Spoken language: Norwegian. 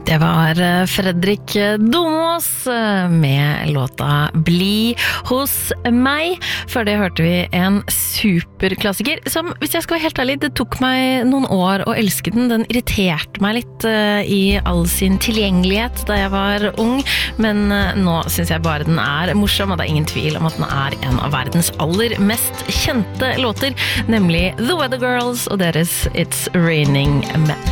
Det var Fredrik Donås med låta Bli hos meg. Før det hørte vi en superklassiker som, hvis jeg skal være helt ærlig, det tok meg noen år å elske den. Den irriterte meg litt i all sin tilgjengelighet da jeg var ung, men nå synes jeg bare den er morsom, og det er ingen tvil om at den er en av verdens aller mest kjente låter, nemlig The Weather Girls og deres It's Raining Men.